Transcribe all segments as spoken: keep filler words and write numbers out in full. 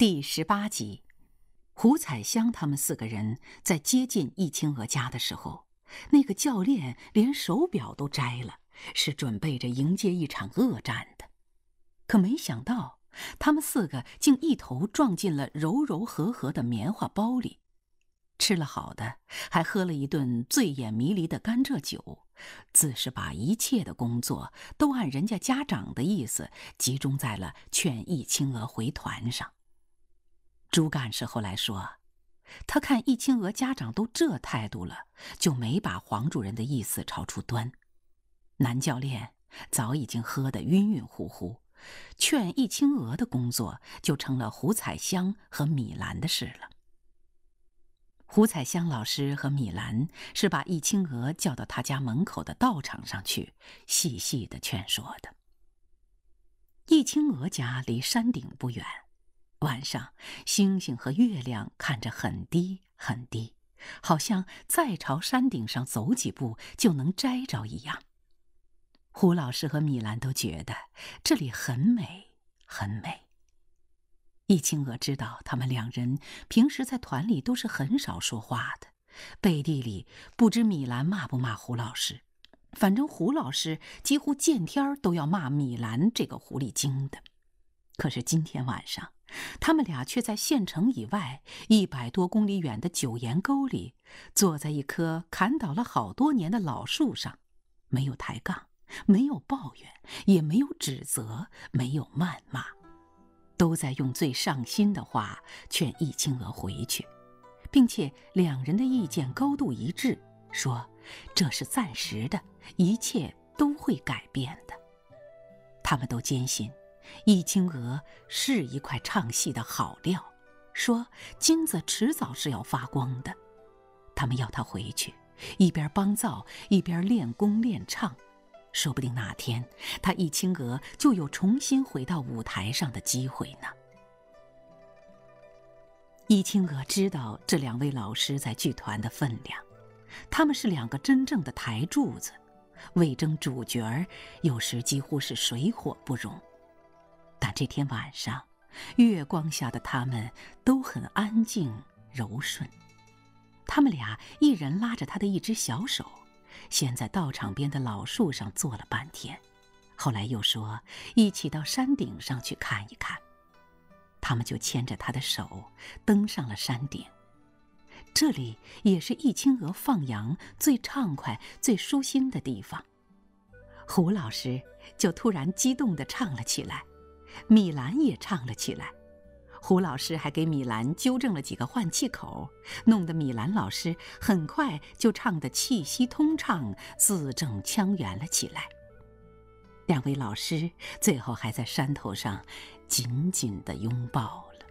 第十八集，胡彩香他们四个人在接近易清娥家的时候，那个教练连手表都摘了，是准备着迎接一场恶战的。可没想到，他们四个竟一头撞进了柔柔和和的棉花包里，吃了好的，还喝了一顿醉眼迷离的甘蔗酒，自是把一切的工作都按人家家长的意思集中在了劝易清娥回团上。朱干事后来说，他看易清娥家长都这态度了，就没把黄主任的意思朝出端。男教练早已经喝得晕晕乎乎，劝易清娥的工作就成了胡彩香和米兰的事了。胡彩香老师和米兰是把易清娥叫到他家门口的道场上去，细细地劝说的。易清娥家离山顶不远，晚上星星和月亮看着很低很低，好像再朝山顶上走几步就能摘着一样。胡老师和米兰都觉得这里很美很美。易清娥知道他们两人平时在团里都是很少说话的，背地里不知米兰骂不骂胡老师，反正胡老师几乎见天都要骂米兰这个狐狸精的。可是今天晚上，他们俩却在县城以外一百多公里远的九岩沟里，坐在一棵砍倒了好多年的老树上，没有抬杠，没有抱怨，也没有指责，没有谩骂，都在用最上心的话劝易清娥回去，并且两人的意见高度一致，说这是暂时的，一切都会改变的。他们都坚信易清娥是一块唱戏的好料，说金子迟早是要发光的。他们要她回去，一边帮造一边练功练唱，说不定哪天她易清娥就有重新回到舞台上的机会呢。易清娥知道这两位老师在剧团的分量，他们是两个真正的台柱子，为争主角儿，有时几乎是水火不容。但这天晚上，月光下的他们都很安静柔顺。他们俩一人拉着他的一只小手，先在道场边的老树上坐了半天，后来又说一起到山顶上去看一看。他们就牵着他的手登上了山顶。这里也是易清娥放羊最畅快最舒心的地方。胡老师就突然激动地唱了起来，米兰也唱了起来。胡老师还给米兰纠正了几个换气口，弄得米兰老师很快就唱得气息通畅，字正腔圆了起来。两位老师最后还在山头上紧紧地拥抱了。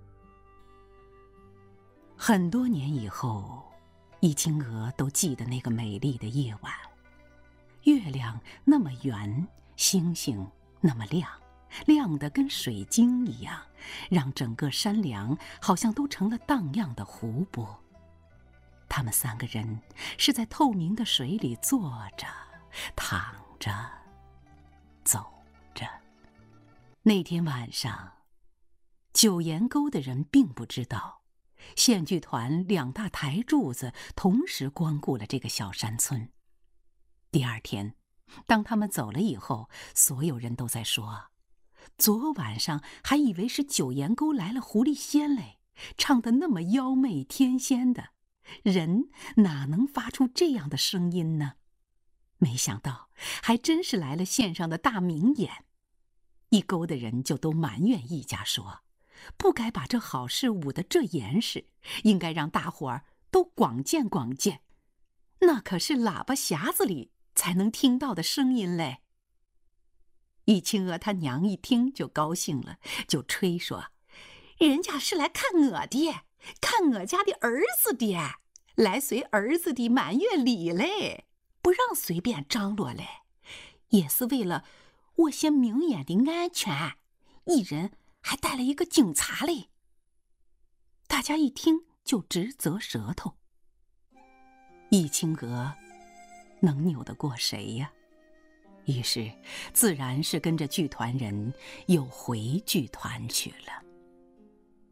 很多年以后，易清娥都记得那个美丽的夜晚，月亮那么圆，星星那么亮，亮得跟水晶一样，让整个山梁好像都成了荡漾的湖泊。他们三个人是在透明的水里坐着躺着走着。那天晚上，九岩沟的人并不知道，县剧团两大台柱子同时光顾了这个小山村。第二天，当他们走了以后，所有人都在说，昨晚上还以为是九岩沟来了狐狸仙嘞，唱得那么妖媚天仙的，人哪能发出这样的声音呢？没想到还真是来了县上的大名演。一沟的人就都埋怨易家说，不该把这好事捂得这严实，应该让大伙儿都广见广见，那可是喇叭匣子里才能听到的声音嘞。易清娥她娘一听就高兴了，就吹说，人家是来看我的，看我家的儿子的，来随儿子的满月礼嘞，不让随便张罗嘞，也是为了我县明眼的安全，一人还带了一个警察嘞。大家一听就直啧舌头。易清娥能扭得过谁呀？于是自然是跟着剧团人又回剧团去了。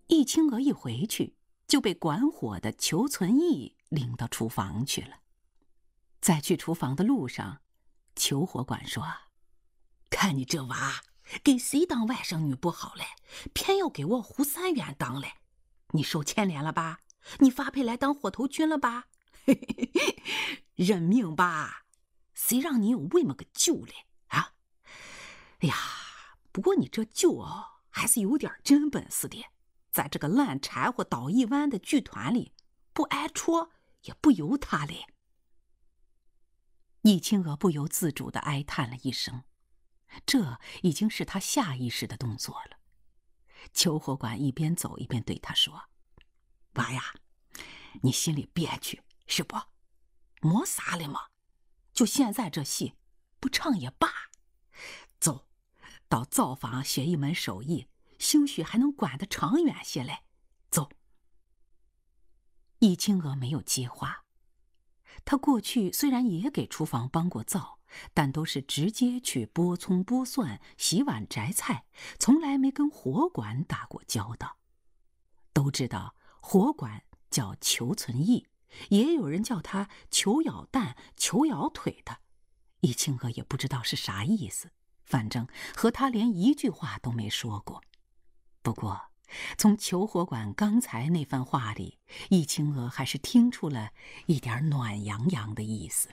易清娥一回去，就被管火的裘存义领到厨房去了。在去厨房的路上，裘火管说：“看你这娃，给谁当外甥女不好嘞，偏要给我胡三元当嘞。你受牵连了吧？你发配来当火头军了吧？认命吧，谁让你有为么个舅嘞啊？哎呀，不过你这舅哦，还是有点真本事的。在这个烂柴火倒一弯的剧团里，不挨戳也不由他嘞。”易清娥不由自主地哀叹了一声，这已经是他下意识的动作了。裘火管一边走一边对他说：“娃呀，你心里憋屈是不？没啥了嘛，就现在这戏不唱也罢。走，到灶房学一门手艺，兴许还能管得长远些嘞。走。”易清娥没有接话。他过去虽然也给厨房帮过灶，但都是直接去剥葱剥蒜、洗碗摘菜，从来没跟火管打过交道。都知道火管叫裘存义，也有人叫他裘咬蛋、裘咬腿的。易清娥也不知道是啥意思，反正和他连一句话都没说过。不过从裘火管刚才那番话里，易清娥还是听出了一点暖洋洋的意思。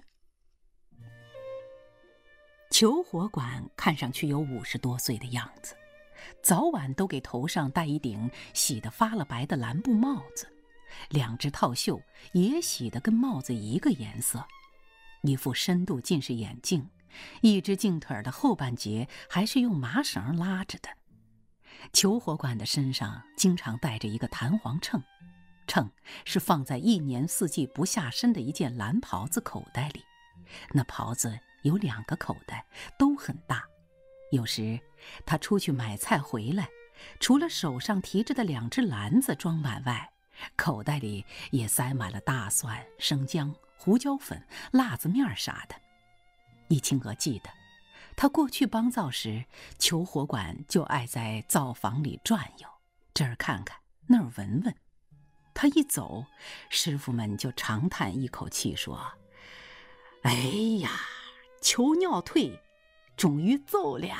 裘火管看上去有五十多岁的样子，早晚都给头上戴一顶洗得发了白的蓝布帽子，两只套袖也洗得跟帽子一个颜色，一副深度近视眼镜，一只镜腿的后半截还是用麻绳拉着的。裘火管的身上经常带着一个弹簧秤，秤是放在一年四季不下身的一件蓝袍子口袋里，那袍子有两个口袋，都很大。有时他出去买菜回来，除了手上提着的两只篮子装碗外，口袋里也塞满了大蒜、生姜、胡椒粉、辣子面啥的。易清娥记得他过去帮灶时，裘火管就爱在灶房里转悠，这儿看看那儿闻闻。他一走，师傅们就长叹一口气说：“哎呀，裘尿退终于走了。”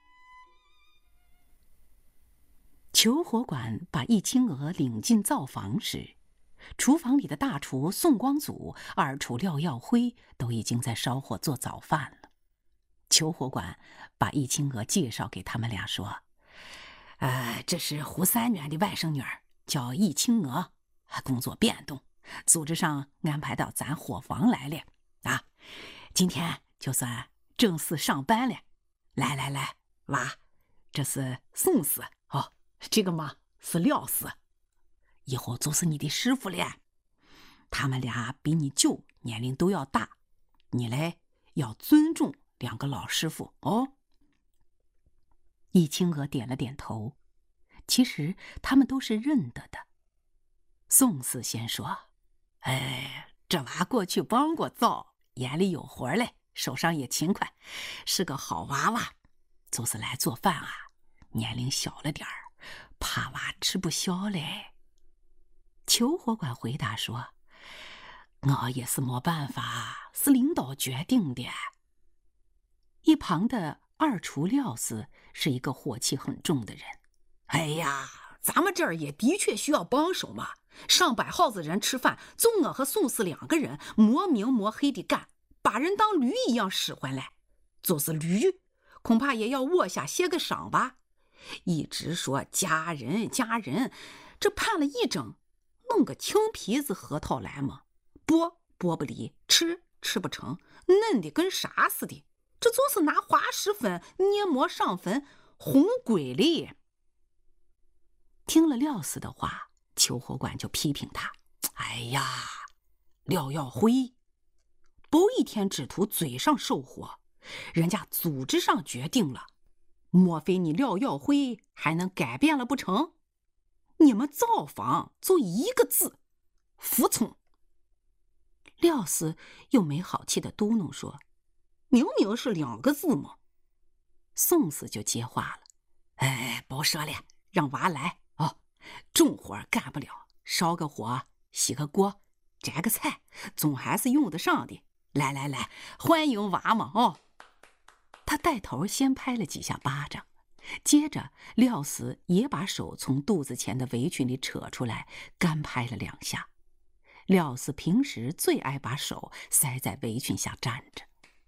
裘火管把易清娥领进灶房时，厨房里的大厨宋光祖、二厨廖耀辉都已经在烧火做早饭了。裘火管把易清娥介绍给他们俩说：“呃，这是胡三元的外甥女儿，叫易清娥，工作变动，组织上安排到咱伙房来了啊。今天就算正式上班了。来来来，娃，这是宋氏哦，这个嘛是廖氏，以后就是你的师傅了。他们俩比你舅年龄都要大，你嘞要尊重两个老师傅哦。”易清娥点了点头，其实他们都是认得的。宋四先说：“哎，这娃过去帮过灶，眼里有活嘞，手上也勤快，是个好娃娃。就是来做饭啊，年龄小了点儿，怕娃吃不消嘞。”裘火管回答说：“我也是没办法，是领导决定的。”一旁的二厨廖氏是一个火气很重的人。“哎呀，咱们这儿也的确需要帮手嘛，上百号子人吃饭，就我和宋氏两个人磨明磨黑的干，把人当驴一样使唤来。就是驴，恐怕也要窝下歇个晌吧。一直说家人家人，这盼了一整，弄个青皮子核桃来嘛，剥剥不离，吃吃不成，嫩的跟啥似的。这就是拿滑石粉捏磨上粉，红鬼哩。”听了廖氏的话，裘火管就批评他：“哎呀，廖耀辉，不一天只图嘴上授火，人家组织上决定了，莫非你廖耀辉还能改变了不成？你们灶房就一个字，服从。”廖氏又没好气的嘟哝说：“明明是两个字嘛。”宋氏就接话了：“哎，别说了，让娃来哦。 重活干不了，烧个火，洗个锅，摘个菜，总还是用得上的。来来来，欢迎娃嘛哦！他带头先拍了几下巴掌，接着廖四也把手从肚子前的围裙里扯出来，干拍了两下。廖四平时最爱把手塞在围裙下站着。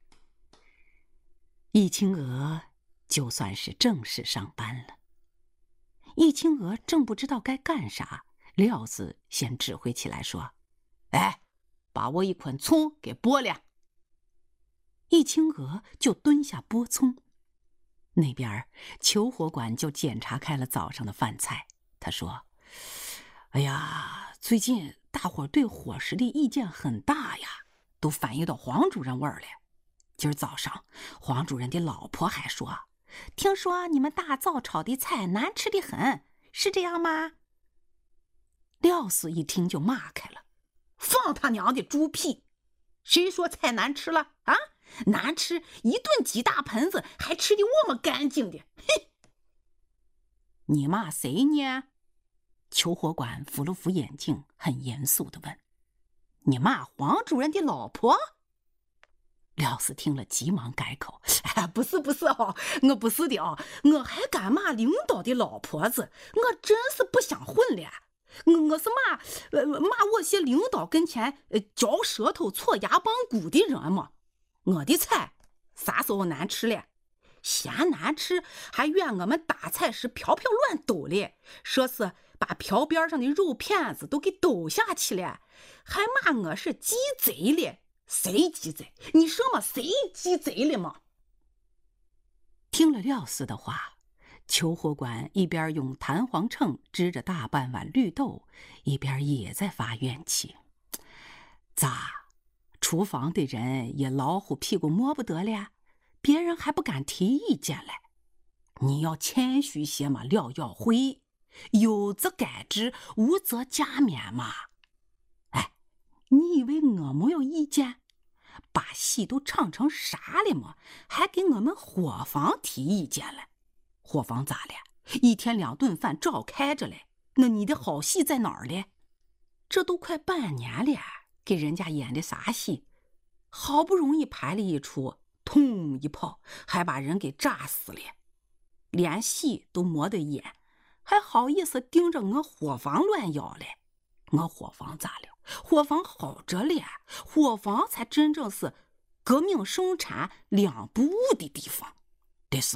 易清娥就算是正式上班了。易清娥正不知道该干啥，廖四先指挥起来说：“哎，把我一捆葱给剥了。”易清娥就蹲下剥葱。那边裘火管就检查开了早上的饭菜，他说：“哎呀，最近大伙对伙食的意见很大呀，都反映到黄主任味儿了。今儿早上黄主任的老婆还说，听说你们大灶炒的菜难吃的很，是这样吗？”廖四一听就骂开了：“放他娘的猪屁！谁说菜难吃了啊？难吃，一顿几大盆子还吃的我么干净的，嘿！”“你骂谁呢？”裘火管扶了扶眼镜，很严肃地问：“你骂黄主任的老婆？”廖四听了急忙改口：“哎，不是不是哦，我不是的哦，我还敢骂领导的老婆子，我真是不想混了。我我是骂呃骂我些领导跟前呃嚼舌头搓牙棒骨的人嘛。我的菜啥时候难吃了？嫌难吃还怨我们打菜时瓢瓢乱抖了，说是把瓢边上的肉片子都给抖下去了，还骂我是鸡贼了。谁鸡贼？你说嘛，谁鸡贼了嘛？”听了廖四的话，裘火管一边用弹簧秤支着大半碗绿豆，一边也在发怨气。咋，厨房的人也老虎屁股摸不得了，别人还不敢提意见嘞。你要谦虚些嘛，廖耀辉，有则改之，无则加勉嘛。哎，你以为我没有意见？把戏都唱成啥了嘛，还给我们伙房提意见了？伙房咋了？一天两顿饭照开着嘞，那你的好戏在哪儿嘞？这都快半年了，给人家演的啥戏？好不容易排了一出，通一炮，还把人给炸死了，连戏都没得演，还好意思盯着我伙房乱咬嘞？我伙房咋了？伙房好着了，伙房才真正是革命生产两不误的地方。得是。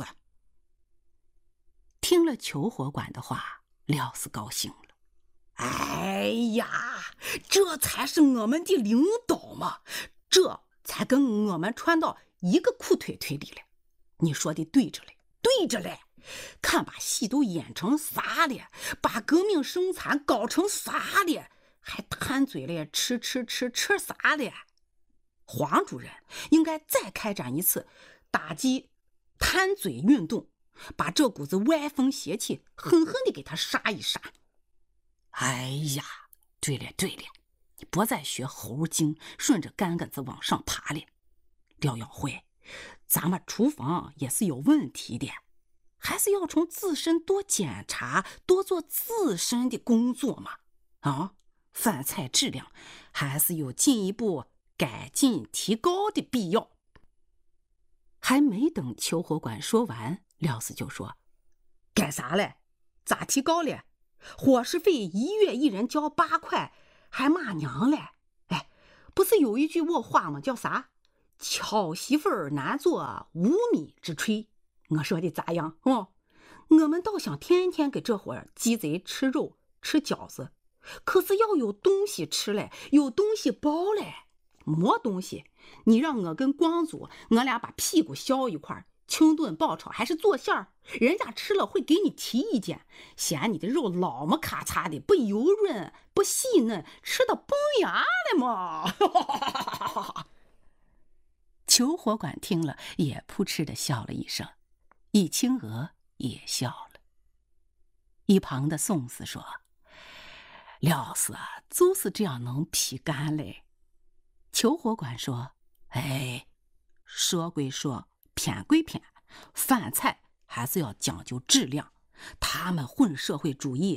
听了裘火管的话，廖四高兴了。哎呀，这才是我们的领导嘛，这才跟我们穿到一个裤腿腿里了。你说的对着嘞，对着嘞。看把戏都演成啥了，把革命生产搞成啥了，还贪嘴了，吃吃吃吃啥了？黄主任应该再开展一次打击贪嘴运动，把这股子歪风邪气狠狠地给他杀一杀。哎呀，对了对了，你别再学猴精，顺着杆杆子往上爬了。廖耀辉，咱们厨房也是有问题的，还是要从自身多检查，多做自身的工作嘛。啊，饭菜质量还是有进一步改进提高的必要。还没等裘火管说完，廖四就说：“干啥嘞？咋提高了？伙食费一月一人交八块，还骂娘嘞？哎，不是有一句卧话吗？叫啥？巧媳妇儿难做无米之炊。我说的咋样？哦，我们倒想天天给这伙鸡贼吃肉吃饺子，可是要有东西吃嘞，有东西包嘞。没东西，你让我跟光祖我俩把屁股削一块，清炖爆炒还是做馅儿，人家吃了会给你提意见，嫌你的肉老么咔嚓的，不油润不细嫩，吃的崩牙了嘛。裘火管听了也扑哧的笑了一声，易清娥也笑了。一旁的宋四说：“廖四啊，就是这样能皮干嘞。”裘火管说：“哎，说归说，偏归偏，饭菜还是要讲究质量。他们混社会主义，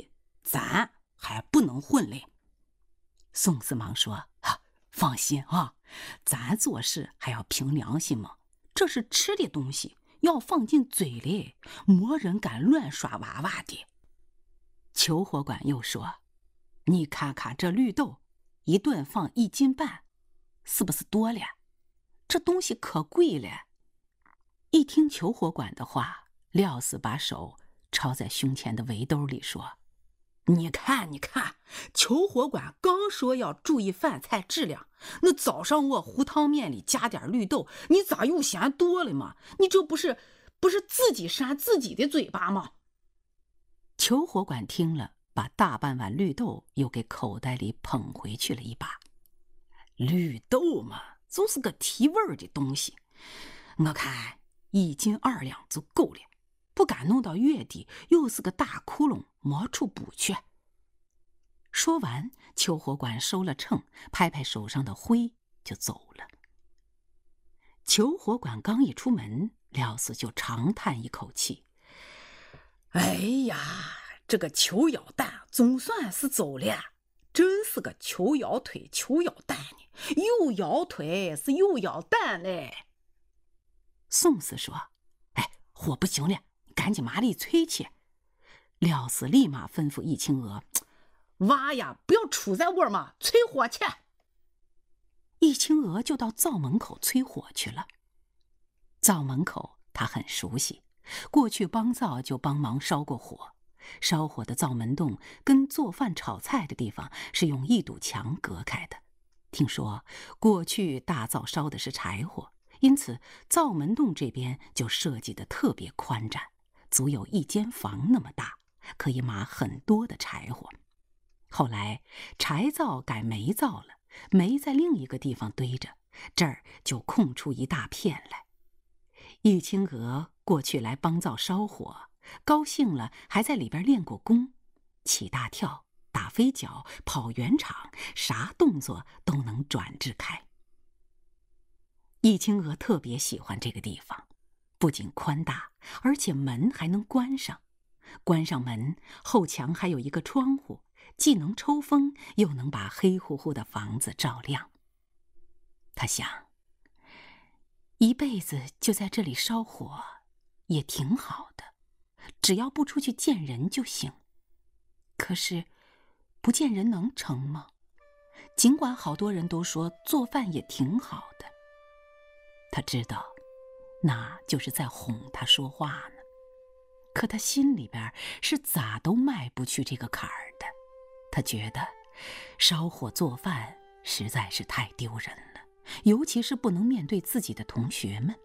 咱还不能混嘞。宋四忙说：“啊，放心啊，咱做事还要凭良心嘛。这是吃的东西，要放进嘴里，没人敢乱耍娃娃的。”裘火管又说：“你看看这绿豆，一顿放一斤半，是不是多了？这东西可贵了。”一听裘火管的话，廖四把手抄在胸前的围兜里说：“你看，你看，裘火管刚说要注意饭菜质量，那早上我糊汤面里加点绿豆，你咋又嫌多了嘛？你这不是不是自己扇自己的嘴巴吗？”裘火管听了，把大半碗绿豆又给口袋里捧回去了一把。绿豆嘛，就是个提味儿的东西，我看一斤二两就够了，不敢弄到月底又是个大窟窿，没处补去。说完，裘火管收了秤，拍拍手上的灰就走了。裘火管刚一出门，廖四就长叹一口气：“哎呀，这个裘咬蛋总算是走了，真是个裘咬腿裘咬蛋呢，又咬腿是又咬蛋嘞。”宋四说：“哎，火不行了，赶紧麻利催去。”廖四立马吩咐易青娥：“娃呀，不要杵在窝嘛，催火去。”易青娥就到灶门口催火去了。灶门口他很熟悉，过去帮灶就帮忙烧过火。烧火的灶门洞跟做饭炒菜的地方是用一堵墙隔开的。听说过去大灶烧的是柴火，因此灶门洞这边就设计得特别宽展，足有一间房那么大，可以码很多的柴火。后来柴灶改煤灶了，煤在另一个地方堆着，这儿就空出一大片来。易青娥过去来帮灶烧火，高兴了还在里边练过功，起大跳、打飞脚、跑圆场，啥动作都能转制开。易青娥特别喜欢这个地方，不仅宽大，而且门还能关上。关上门，后墙还有一个窗户，既能抽风，又能把黑乎乎的房子照亮。他想，一辈子就在这里烧火，也挺好的，只要不出去见人就行。可是，不见人能成吗？尽管好多人都说做饭也挺好的，他知道，那就是在哄他说话呢。可他心里边是咋都迈不去这个坎儿的。他觉得烧火做饭实在是太丢人了，尤其是不能面对自己的同学们。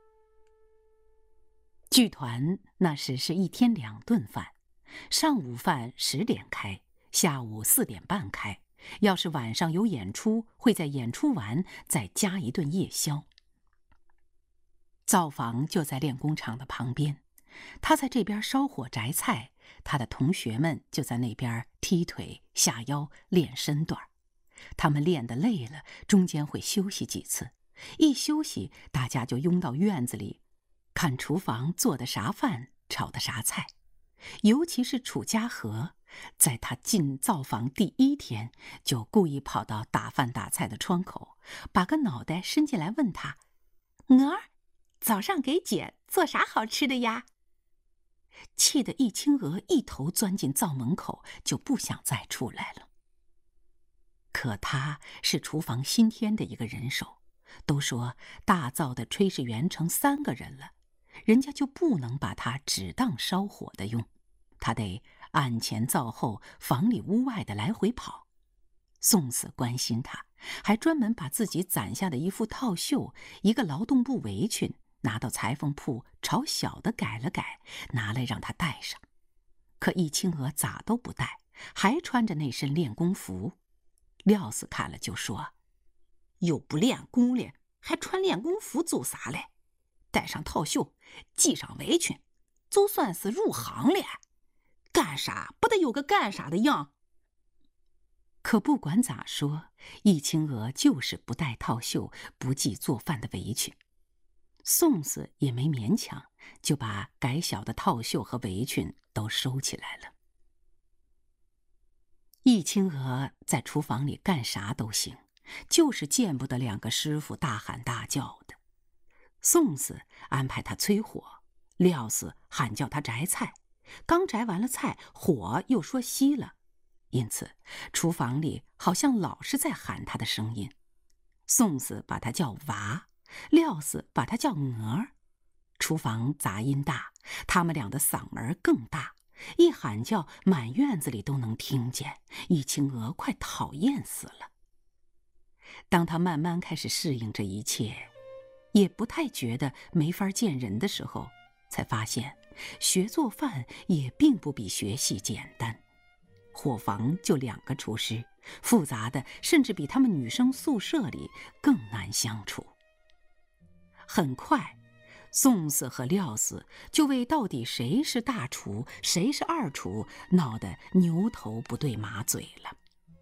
剧团那时是一天两顿饭，上午饭十点开，下午四点半开。要是晚上有演出，会在演出完再加一顿夜宵。灶房就在练功场的旁边，他在这边烧火摘菜，他的同学们就在那边踢腿下腰练身段。他们练得累了，中间会休息几次，一休息大家就拥到院子里看厨房做的啥饭，炒的啥菜。尤其是楚家和，在他进灶房第一天就故意跑到打饭打菜的窗口，把个脑袋伸进来问他：“娥儿，早上给姐做啥好吃的呀？”气得易青娥一头钻进灶门口，就不想再出来了。可他是厨房新添的一个人手，都说大灶的炊事员成三个人了，人家就不能把他只当烧火的用，他得案前灶后房里屋外的来回跑。宋四关心他，还专门把自己攒下的一副套袖，一个劳动布围裙，拿到裁缝铺朝小的改了改，拿来让他戴上。可易青娥咋都不戴，还穿着那身练功服。廖四看了就说：“又不练功了，还穿练功服做啥嘞？戴上套袖，系上围裙，就算是入行了。干啥不得有个干啥的样？”可不管咋说，易青娥就是不戴套袖，不系做饭的围裙。宋四也没勉强，就把改小的套袖和围裙都收起来了。 易清娥在厨房里干啥都行，就是见不得两个师傅大喊大叫的。宋四安排他催火，廖四喊叫他摘菜，刚摘完了菜，火又说熄了，因此厨房里好像老是在喊他的声音。宋四把他叫娃，廖四把他叫鹅儿。厨房杂音大，他们俩的嗓门更大，一喊叫满院子里都能听见，易清娥快讨厌死了。当他慢慢开始适应这一切，也不太觉得没法见人的时候，才发现学做饭也并不比学戏简单。伙房就两个厨师，复杂的甚至比他们女生宿舍里更难相处。很快，宋四和廖四就为到底谁是大厨谁是二厨闹得牛头不对马嘴了。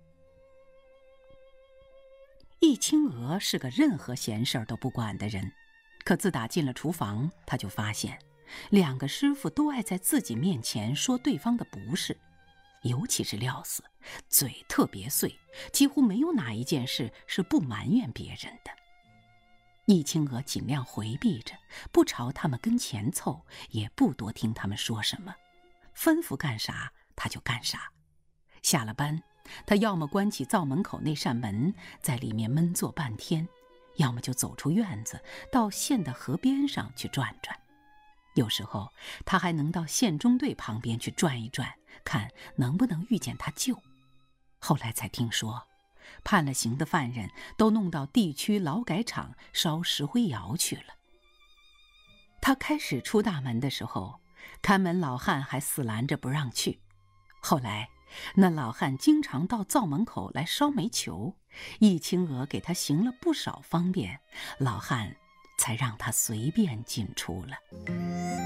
易清娥是个任何闲事儿都不管的人，可自打进了厨房，他就发现两个师傅都爱在自己面前说对方的不是，尤其是廖四，嘴特别碎，几乎没有哪一件事是不埋怨别人的。易清娥尽量回避着，不朝他们跟前凑，也不多听他们说什么，吩咐干啥他就干啥。下了班，他要么关起灶门口那扇门，在里面闷坐半天，要么就走出院子，到县的河边上去转转。有时候他还能到县中队旁边去转一转，看能不能遇见他舅。后来才听说，判了刑的犯人都弄到地区劳改场烧石灰窑去了。他开始出大门的时候，看门老汉还死拦着不让去。后来那老汉经常到灶门口来烧煤球，易清娥给他行了不少方便，老汉才让他随便进出了。